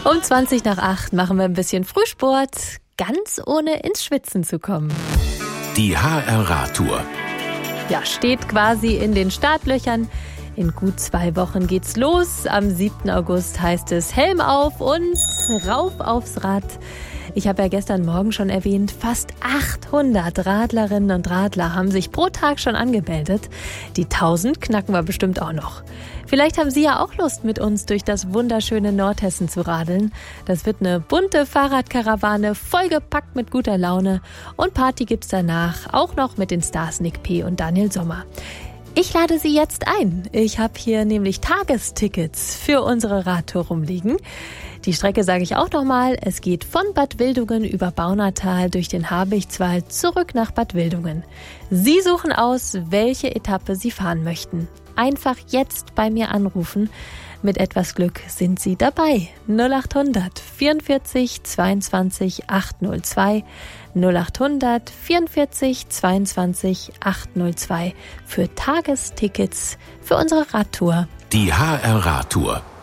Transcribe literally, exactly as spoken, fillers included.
Um zwanzig nach acht machen wir ein bisschen Frühsport, ganz ohne ins Schwitzen zu kommen. Die H R-Radtour. Ja, steht quasi in den Startlöchern. In gut zwei Wochen geht's los. Am siebten August heißt es Helm auf und rauf aufs Rad. Ich habe ja gestern Morgen schon erwähnt, fast achthundert Radlerinnen und Radler haben sich pro Tag schon angemeldet. Die tausend knacken wir bestimmt auch noch. Vielleicht haben Sie ja auch Lust, mit uns durch das wunderschöne Nordhessen zu radeln. Das wird eine bunte Fahrradkarawane, vollgepackt mit guter Laune. Und Party gibt's danach, auch noch mit den Stars Nick P. und Daniel Sommer. Ich lade Sie jetzt ein. Ich habe hier nämlich Tagestickets für unsere Radtour rumliegen. Die Strecke sage ich auch nochmal. Es geht von Bad Wildungen über Baunatal durch den Habichtswald zurück nach Bad Wildungen. Sie suchen aus, welche Etappe Sie fahren möchten. Einfach jetzt bei mir anrufen. Mit etwas Glück sind Sie dabei. null acht hundert vierundvierzig zweiundzwanzig achthundertzwei null acht hundert vierundvierzig zweiundzwanzig achthundertzwei für Tagestickets für unsere Radtour. Die H R-Radtour.